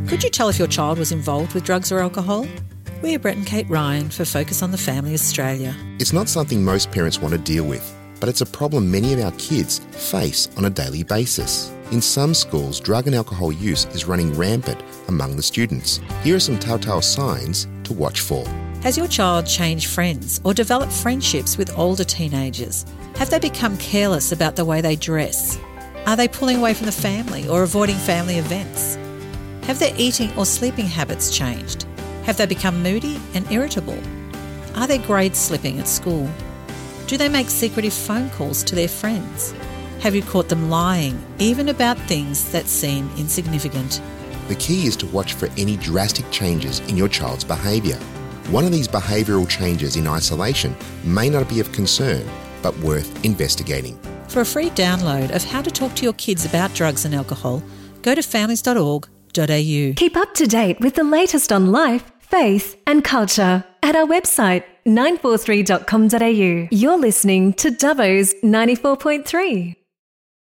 Could you tell if your child was involved with drugs or alcohol? We're Brett and Kate Ryan for Focus on the Family Australia. It's not something most parents want to deal with, but it's a problem many of our kids face on a daily basis. In some schools, drug and alcohol use is running rampant among the students. Here are some telltale signs to watch for. Has your child changed friends or developed friendships with older teenagers? Have they become careless about the way they dress? Are they pulling away from the family or avoiding family events? Have their eating or sleeping habits changed? Have they become moody and irritable? Are their grades slipping at school? Do they make secretive phone calls to their friends? Have you caught them lying, even about things that seem insignificant? The key is to watch for any drastic changes in your child's behaviour. One of these behavioural changes in isolation may not be of concern, but worth investigating. For a free download of how to talk to your kids about drugs and alcohol, go to families.org.au. Keep up to date with the latest on life, faith and culture at our website 943.com.au. You're listening to Dubbo's 94.3.